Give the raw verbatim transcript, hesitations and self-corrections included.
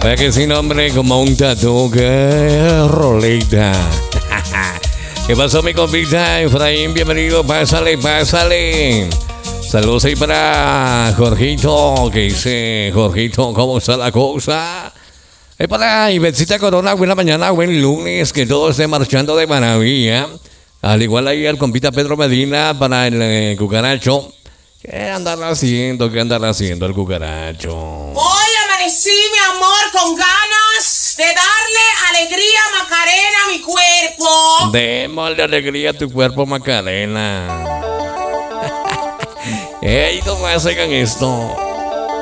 Vaya que sin nombre como un tatu que rolita. ¿Qué pasó, mi compita Efraín? Bienvenido, pásale, pásale. Saludos ahí para Jorgito, que dice Jorgito, ¿cómo está la cosa? Es para Ivetcita Corona, buena mañana, buen lunes, que todo esté marchando de maravilla. Al igual ahí al compita Pedro Medina para el eh, cucaracho. ¿Qué andará haciendo? ¿Qué andará haciendo el cucaracho? Hoy amanecí, mi amor, con ganas de darle alegría a Macarena a mi cuerpo. Démosle alegría a tu cuerpo, Macarena. ¡Ey, no me hagan esto!